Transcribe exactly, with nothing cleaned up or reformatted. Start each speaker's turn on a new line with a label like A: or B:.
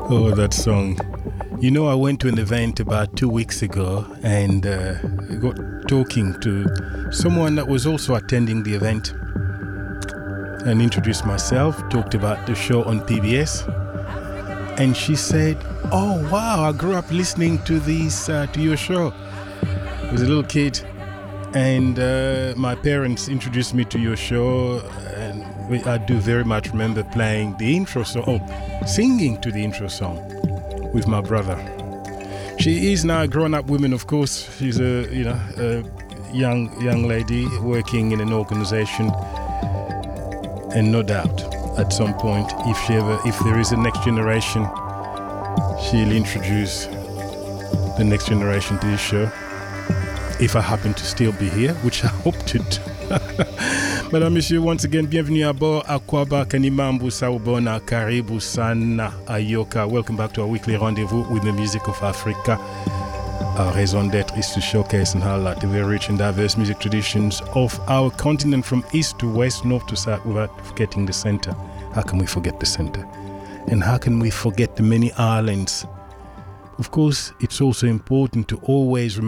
A: Oh, that song. You know, I went to an event about two weeks ago and uh, got talking to someone that was also attending the event and introduced myself, talked about the show on P B S. And she said, oh, wow, I grew up listening to these, uh, to your show. I was a little kid and uh, my parents introduced me to your show, and we, I do very much remember playing the intro song, oh, singing to the intro song with my brother. She is now a grown-up woman, of course. She's a, you know, a young young lady working in an organization, and no doubt, at some point, if she ever, if there is a next generation, she'll introduce the next generation to this show. If I happen to still be here, which I hope to do. Madame, Monsieur, once again, bienvenue à bord. Akwaba Kanimambu Saubona Karibu Sana Ayoka. Welcome back to our weekly rendezvous with the music of Africa. Our raison d'être is to showcase and highlight the very rich and diverse music traditions of our continent from east to west, north to south, without forgetting the center. How can we forget the center? And how can we forget the many islands? Of course, it's also important to always remember